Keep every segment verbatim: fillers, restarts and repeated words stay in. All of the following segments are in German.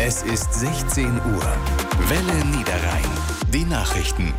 Es ist sechzehn Uhr. Welle Niederrhein. Die Nachrichten.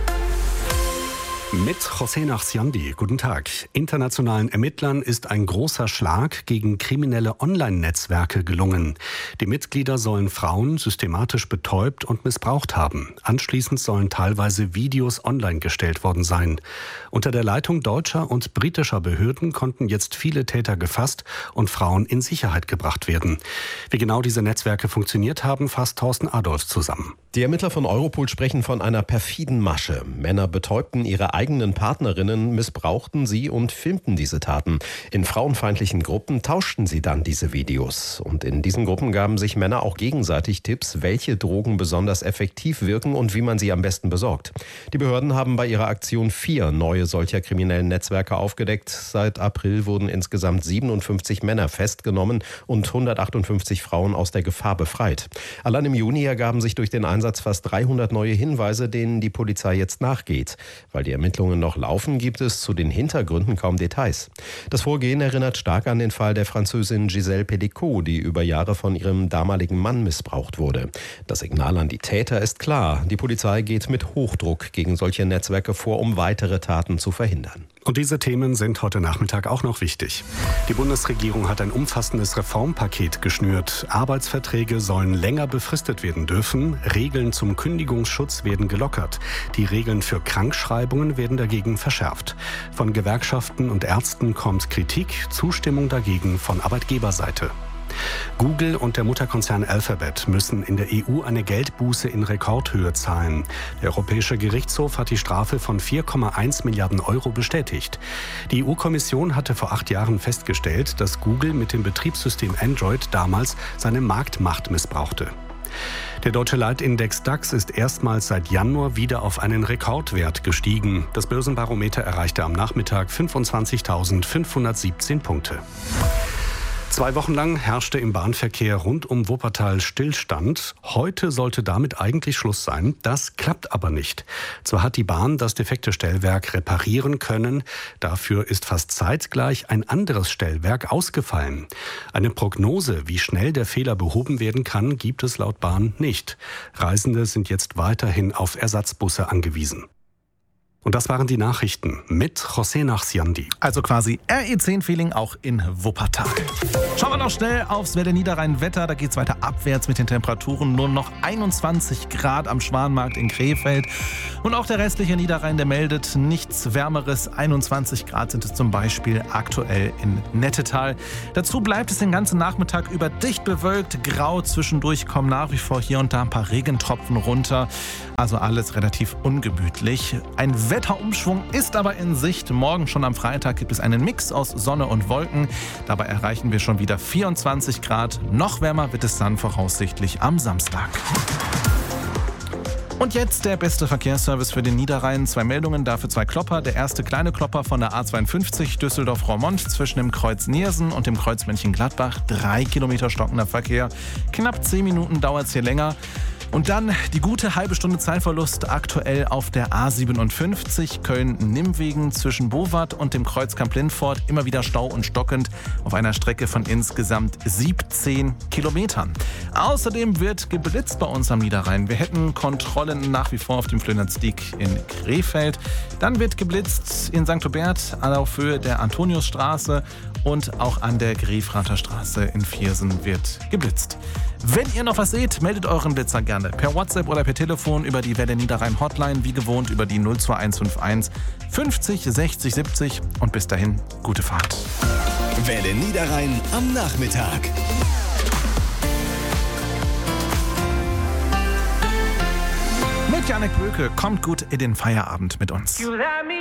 Mit José Nachsiandi. Guten Tag. Internationalen Ermittlern ist ein großer Schlag gegen kriminelle Online-Netzwerke gelungen. Die Mitglieder sollen Frauen systematisch betäubt und missbraucht haben. Anschließend sollen teilweise Videos online gestellt worden sein. Unter der Leitung deutscher und britischer Behörden konnten jetzt viele Täter gefasst und Frauen in Sicherheit gebracht werden. Wie genau diese Netzwerke funktioniert haben, fasst Thorsten Adolf zusammen. Die Ermittler von Europol sprechen von einer perfiden Masche. Männer betäubten ihre eigenen Partnerinnen, missbrauchten sie und filmten diese Taten. In frauenfeindlichen Gruppen tauschten sie dann diese Videos. Und in diesen Gruppen gaben sich Männer auch gegenseitig Tipps, welche Drogen besonders effektiv wirken und wie man sie am besten besorgt. Die Behörden haben bei ihrer Aktion vier neue solcher kriminellen Netzwerke aufgedeckt. Seit April wurden insgesamt siebenundfünfzig Männer festgenommen und hundertachtundfünfzig Frauen aus der Gefahr befreit. Allein im Juni ergaben sich durch den Einsatz fast dreihundert neue Hinweise, denen die Polizei jetzt nachgeht. Weil die Ermittlungen noch laufen, gibt es zu den Hintergründen kaum Details. Das Vorgehen erinnert stark an den Fall der Französin Gisèle Pelicot, die über Jahre von ihrem damaligen Mann missbraucht wurde. Das Signal an die Täter ist klar. Die Polizei geht mit Hochdruck gegen solche Netzwerke vor, um weitere Taten zu verhindern. Und diese Themen sind heute Nachmittag auch noch wichtig. Die Bundesregierung hat ein umfassendes Reformpaket geschnürt. Arbeitsverträge sollen länger befristet werden dürfen. Regeln zum Kündigungsschutz werden gelockert. Die Regeln für Krankschreibungen werden dagegen verschärft. Von Gewerkschaften und Ärzten kommt Kritik, Zustimmung dagegen von Arbeitgeberseite. Google und der Mutterkonzern Alphabet müssen in der E U eine Geldbuße in Rekordhöhe zahlen. Der Europäische Gerichtshof hat die Strafe von vier Komma eins Milliarden Euro bestätigt. Die E U-Kommission hatte vor acht Jahren festgestellt, dass Google mit dem Betriebssystem Android damals seine Marktmacht missbrauchte. Der deutsche Leitindex DAX ist erstmals seit Januar wieder auf einen Rekordwert gestiegen. Das Börsenbarometer erreichte am Nachmittag fünfundzwanzigtausendfünfhundertsiebzehn Punkte. Zwei Wochen lang herrschte im Bahnverkehr rund um Wuppertal Stillstand. Heute sollte damit eigentlich Schluss sein. Das klappt aber nicht. Zwar hat die Bahn das defekte Stellwerk reparieren können, dafür ist fast zeitgleich ein anderes Stellwerk ausgefallen. Eine Prognose, wie schnell der Fehler behoben werden kann, gibt es laut Bahn nicht. Reisende sind jetzt weiterhin auf Ersatzbusse angewiesen. Und das waren die Nachrichten mit José Nachsiandi. Also quasi R E zehn-Feeling auch in Wuppertal. Schauen wir noch schnell aufs Welle Niederrhein-Wetter. Da geht es weiter abwärts mit den Temperaturen. Nur noch einundzwanzig Grad am Schwanmarkt in Krefeld. Und auch der restliche Niederrhein, der meldet nichts Wärmeres. einundzwanzig Grad sind es zum Beispiel aktuell in Nettetal. Dazu bleibt es den ganzen Nachmittag über dicht bewölkt, grau. Zwischendurch kommen nach wie vor hier und da ein paar Regentropfen runter. Also alles relativ ungemütlich. Ein Wetterumschwung ist aber in Sicht. Morgen schon am Freitag gibt es einen Mix aus Sonne und Wolken. Dabei erreichen wir schon wieder vierundzwanzig Grad. Noch wärmer wird es dann voraussichtlich am Samstag. Und jetzt der beste Verkehrsservice für den Niederrhein. Zwei Meldungen, dafür zwei Klopper. Der erste kleine Klopper von der A zweiundfünfzig Düsseldorf-Roermond zwischen dem Kreuz Niersen und dem Kreuz Mönchengladbach. Drei Kilometer stockender Verkehr. Knapp zehn Minuten dauert es hier länger. Und dann die gute halbe Stunde Zeitverlust aktuell auf der A siebenundfünfzig Köln-Nimmwegen zwischen Bowat und dem Kreuz Kamp-Lindfort. Immer wieder Stau und stockend auf einer Strecke von insgesamt siebzehn Kilometern. Außerdem wird geblitzt bei uns am Niederrhein. Wir hätten Kontrollen nach wie vor auf dem Flönernsdiek in Krefeld. Dann wird geblitzt in Sankt Hubert auf Höhe der Antoniusstraße und auch an der Grefrather Straße in Viersen wird geblitzt. Wenn ihr noch was seht, meldet euren Blitzer gerne per WhatsApp oder per Telefon über die Welle Niederrhein Hotline, wie gewohnt über die null zwei eins fünf eins fünfzig sechzig siebzig und bis dahin gute Fahrt. Welle Niederrhein am Nachmittag. Mit Janek Böke kommt gut in den Feierabend mit uns.